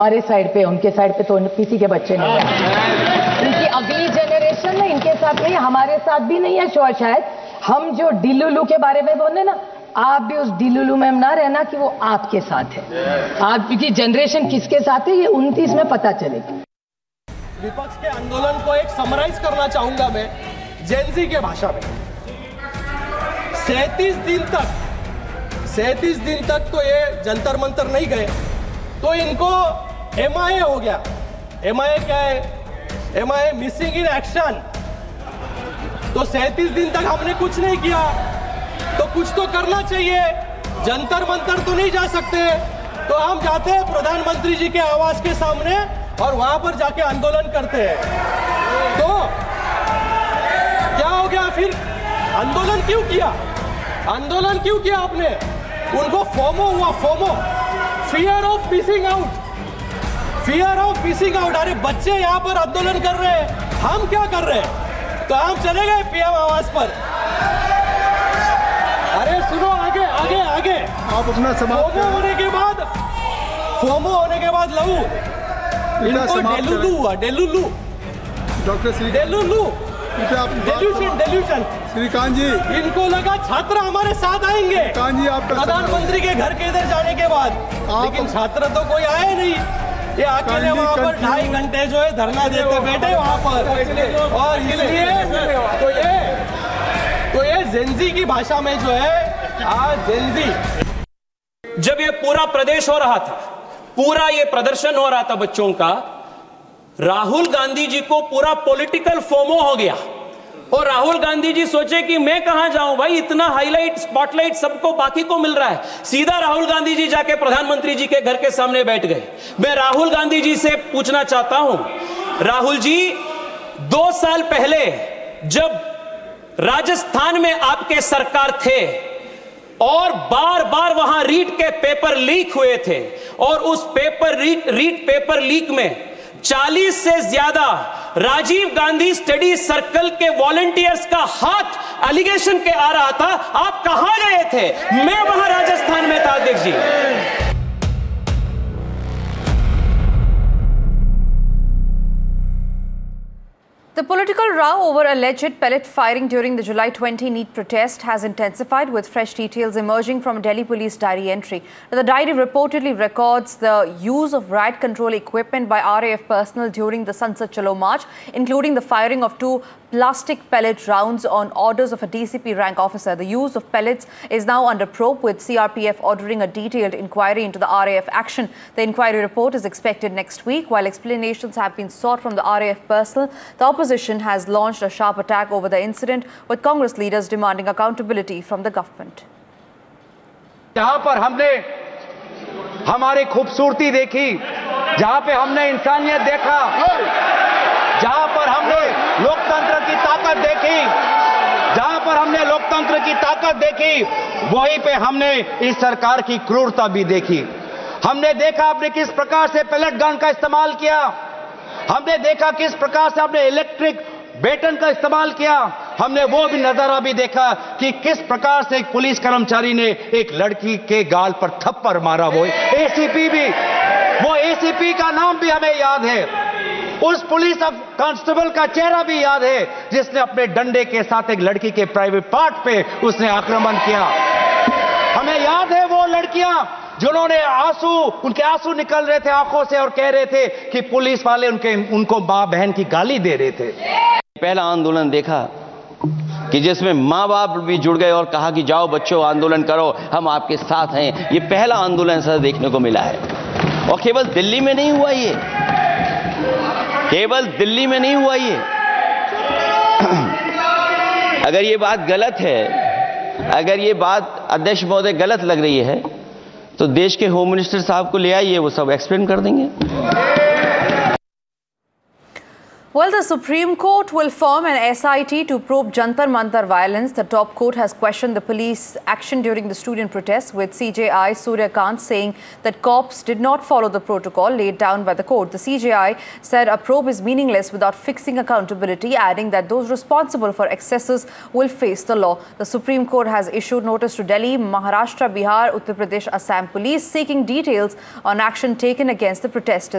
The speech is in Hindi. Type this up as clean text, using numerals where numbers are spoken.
हमारे साइड पे, उनके साइड पे तो किसी के बच्चे नहीं है। इनकी अगली जनरेशन है, इनके साथ नहीं, हमारे साथ भी नहीं है शायद। हम जो डिलुलू के बारे में बोले ना, आप भी उस डिलुलू में ना रहना कि वो आपके साथ है। आपकी जनरेशन किसके साथ है ये 29 में पता चलेगा। विपक्ष के आंदोलन को एक समराइज करना चाहूंगा मैं जेनजी के भाषा में। 37 दिन तक तो ये जंतर मंतर नहीं गए, तो इनको MIA हो गया। MIA क्या है? MIA missing in action. तो 37 दिन तक हमने कुछ नहीं किया, तो कुछ तो करना चाहिए। जंतर मंतर तो नहीं जा सकते, तो हम जाते हैं प्रधानमंत्री जी के आवास के सामने और वहां पर जाके आंदोलन करते हैं। तो क्या हो गया फिर? आंदोलन क्यों किया? आंदोलन क्यों किया आपने? उनको फोमो हुआ, FOMO, fear of missing out, fear of missing out. अरे बच्चे यहाँ पर आंदोलन कर रहे हैं, हम क्या कर रहे हैं? तो हम चले गए PM आवास पर। अरे सुनो, आगे आगे आगे आप अपना समाप्त फोमो होने के बाद, फोमो होने के बाद लहू, इनको डेलुलू हुआ, डेलुलू, डॉक्टर श्री डेलुलू, डेल्यूशन। श्रीकांत जी, इनको लगा छात्र हमारे साथ आएंगे श्रीकांत जी, आपका प्रधानमंत्री के घर के इधर जाने के बाद, लेकिन छात्र तो कोई आए नहीं। ये अकेले वहाँ पर 2.5 घंटे जो है धरना देते बैठे वहाँ पर। और इसलिए तो ये जेनजी की भाषा में जो है आज जेनजी। जब ये पूरा प्रदेश हो रहा था, पूरा ये प्रदर्शन हो रहा था बच्चों का, राहुल गांधी जी को पूरा पॉलिटिकल फोमो हो गया और राहुल गांधी जी सोचे कि मैं कहां जाऊं भाई, इतना हाईलाइट स्पॉटलाइट सबको बाकी को मिल रहा है। सीधा राहुल गांधी जी जाके प्रधानमंत्री जी के घर के सामने बैठ गए। मैं राहुल गांधी जी से पूछना चाहता हूं, राहुल जी 2 साल पहले जब राजस्थान में आपके सरकार थे और बार बार वहां रीट के पेपर लीक हुए थे और उस रीट पेपर लीक में 40 से ज्यादा राजीव गांधी स्टडी सर्कल के वॉलंटियर्स का हाथ एलिगेशन के आ रहा था। आप कहां गए थे? मैं वहां राजस्थान में था अध्यक्ष जी। The political row over alleged pellet firing during the July 20 NEET protest has intensified, with fresh details emerging from a Delhi police diary entry. The diary reportedly records the use of riot control equipment by RAF personnel during the Sansad Chalo march, including the firing of 2 plastic pellet rounds on orders of a DCP rank officer. The use of pellets is now under probe, with CRPF ordering a detailed inquiry into the RAF action. The inquiry report is expected next week. While explanations have been sought from the RAF personnel, the opposition has launched a sharp attack over the incident, with Congress leaders demanding accountability from the government. जहां पर हमने हमारी खूबसूरती देखी, जहां पे हमने इंसानियत देखा, जहां पर हमने लोकतंत्र की ताकत देखी, जहां पर हमने लोकतंत्र की ताकत देखी, वहीं पे हमने इस सरकार की क्रूरता भी देखी। हमने देखा आपने किस प्रकार से पैलेट गन का इस्तेमाल किया, हमने देखा किस प्रकार से आपने इलेक्ट्रिक बेटन का इस्तेमाल किया, हमने वो भी नजारा भी देखा कि किस प्रकार से एक पुलिस कर्मचारी ने एक लड़की के गाल पर थप्पड़ मारा। वो एसीपी भी, वो एसीपी का नाम भी हमें याद है, उस पुलिस कांस्टेबल का चेहरा भी याद है जिसने अपने डंडे के साथ एक लड़की के प्राइवेट पार्ट पे उसने आक्रमण किया। हमें याद है वो लड़कियां जिन्होंने उनके आंसू निकल रहे थे आंखों से और कह रहे थे कि पुलिस वाले उनको मां बहन की गाली दे रहे थे। पहला आंदोलन देखा कि जिसमें मां बाप भी जुड़ गए और कहा कि जाओ बच्चों आंदोलन करो, हम आपके साथ हैं। ये पहला आंदोलन सर देखने को मिला है और केवल दिल्ली में नहीं हुआ, ये केवल दिल्ली में नहीं हुआ। ये अगर ये बात गलत है, अगर ये बात अध्यक्ष महोदय गलत लग रही है तो देश के होम मिनिस्टर साहब को ले आइए, वो सब एक्सप्लेन कर देंगे। Well, the Supreme Court will form an SIT to probe Jantar Mantar violence. The top court has questioned the police action during the student protests, with CJI Surya Kant saying that cops did not follow the protocol laid down by the court. The CJI said a probe is meaningless without fixing accountability, adding that those responsible for excesses will face the law. The Supreme Court has issued notice to Delhi, Maharashtra, Bihar, Uttar Pradesh, Assam police seeking details on action taken against the protesters.